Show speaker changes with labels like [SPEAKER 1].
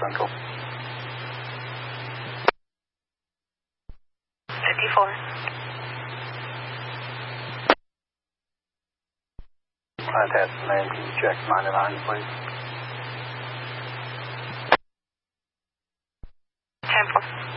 [SPEAKER 1] Central.
[SPEAKER 2] 54.
[SPEAKER 1] Fantastic, man. Can you check 99, please?
[SPEAKER 2] 10-4.